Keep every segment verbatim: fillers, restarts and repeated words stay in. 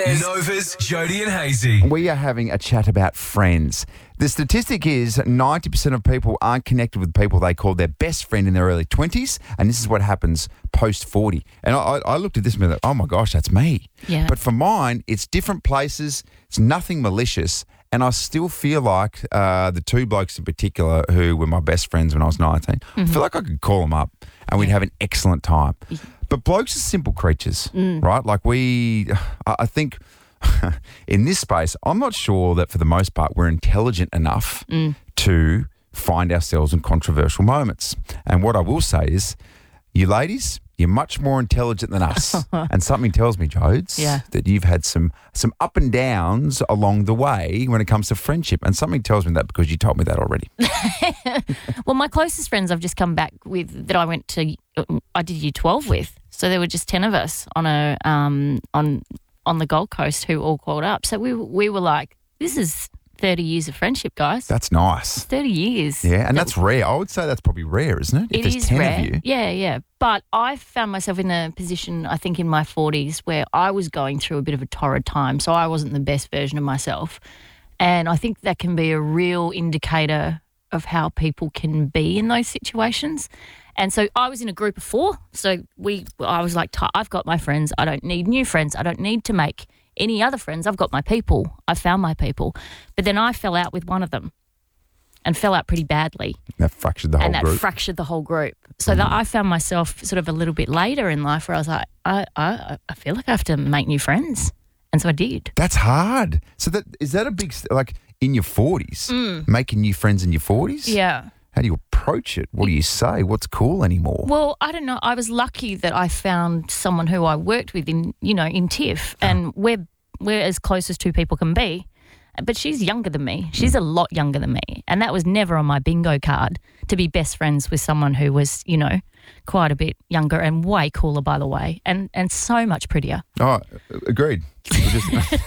Nova's Jody and Hazy. We are having a chat about friends. The statistic is ninety percent of people aren't connected with people they call their best friend in their early twenties, and this is what happens post forty. And I, I looked at this and went, oh my gosh, that's me. Yeah. But for mine, it's different places. It's nothing malicious. And I still feel like uh, the two blokes in particular who were my best friends when I was nineteen, Mm-hmm. I feel like I could call them up and we'd have an excellent time. But blokes are simple creatures, Mm. right? Like we, I I think in this space, I'm not sure that for the most part we're intelligent enough Mm. to find ourselves in controversial moments. And what I will say is, you ladies, you're much more intelligent than us. And something tells me, Jodes, Yeah. that you've had some some up and downs along the way when it comes to friendship. And something tells me that because you told me that already. Well, my closest friends I've just come back with that I went to, I did year twelve with. So there were just ten of us on a um on on the Gold Coast who all called up. So we we were like, this is thirty years of friendship, guys. That's nice. thirty years. Yeah, and that's rare. I would say that's probably rare, isn't it? If It there's is ten rare. of you. Yeah, yeah. But I found myself in a position, I think, in my forties where I was going through a bit of a torrid time. So I wasn't the best version of myself. And I think that can be a real indicator of how people can be in those situations. And so I was in a group of four. So we, I was like, I've got my friends. I don't need new friends. I don't need to make any other friends. I've got my people. I found my people. But then I fell out with one of them and fell out pretty badly. That fractured the whole and that group. fractured the whole group. So that I found myself sort of a little bit later in life where I was like, I, I, I feel like I have to make new friends. And so I did. That's hard. So that is that a big, like in your forties, making new friends in your forties? Yeah. How do you approach it? What do you say? What's cool anymore? Well, I don't know. I was lucky that I found someone who I worked with in, you know, in TIFF, and we're we're as close as two people can be. But she's younger than me. She's a lot younger than me, and that was never on my bingo card to be best friends with someone who was, you know, quite a bit younger and way cooler, by the way, and and so much prettier. Oh, agreed. I'm just,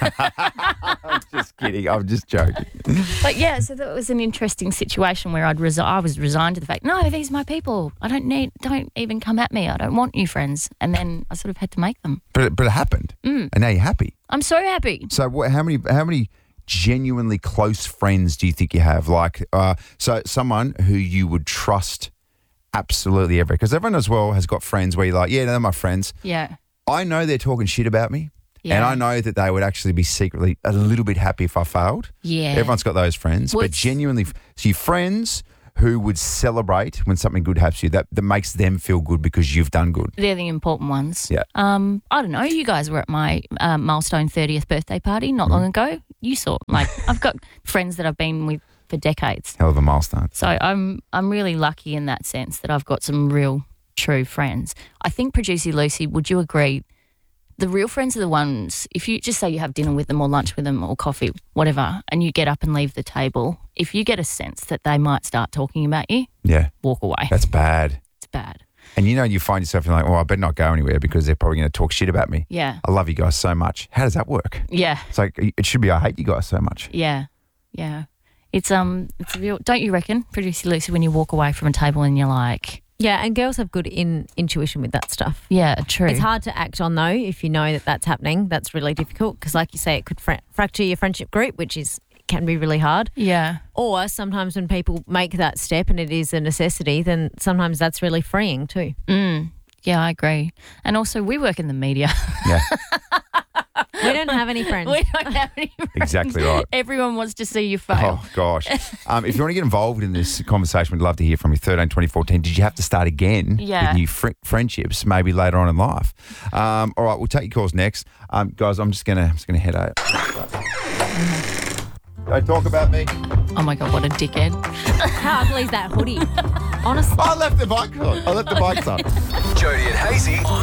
I'm just kidding. I'm just joking. But yeah, so that was an interesting situation where I'd resi- I was resigned to the fact, no, these are my people. I don't need, don't even come at me. I don't want new friends. And then I sort of had to make them. But it, but it happened, Mm. and now you're happy. I'm so happy. So what, how many how many genuinely close friends do you think you have? Like, uh, so someone who you would trust absolutely ever, because everyone as well has got friends where you're like, yeah, they're my friends. Yeah. I know they're talking shit about me. Yeah. And I know that they would actually be secretly a little bit happy if I failed. Yeah. Everyone's got those friends. Well, but it's- genuinely, so your friends who would celebrate when something good happens to you, that, that makes them feel good because you've done good. They're the important ones. Yeah. Um, I don't know. You guys were at my um, milestone thirtieth birthday party not long ago. You saw, like, I've got friends that I've been with for decades. Hell of a milestone. So I'm I'm really lucky in that sense that I've got some real true friends. I think, Producer Lucy, would you agree? The real friends are the ones, if you just say you have dinner with them or lunch with them or coffee, whatever, and you get up and leave the table, if you get a sense that they might start talking about you, Yeah. walk away. That's bad. It's bad. And you know, you find yourself like, well, I better not go anywhere because they're probably going to talk shit about me. Yeah. I love you guys so much. How does that work? Yeah. It's like, it should be, I hate you guys so much. Yeah. Yeah. It's, um, it's real, don't you reckon, Producer Lucy, when you walk away from a table and you're like, Yeah, and girls have good in, intuition with that stuff. yeah, true. It's hard to act on, though, if you know that that's happening. That's really difficult because, like you say, it could fra- fracture your friendship group, which is can be really hard. Yeah. Or sometimes when people make that step and it is a necessity, then sometimes that's really freeing too. Mm. Yeah, I agree. And also, we work in the media. Yeah, We don't have any friends. We don't have any friends. exactly right. Everyone wants to see you fail. Oh, gosh. Um, if you want to get involved in this conversation, we'd love to hear from you. thirteen twenty fourteen. Did you have to start again Yeah. with new fr- friendships, maybe later on in life? Um, all right, we'll take your calls next. Um, guys, I'm just going to I'm just gonna head out. Don't talk about me. Oh, my God, what a dickhead. How ugly is that hoodie? Honestly. I left the bike on. I left the bikes on. Jody and Hazy on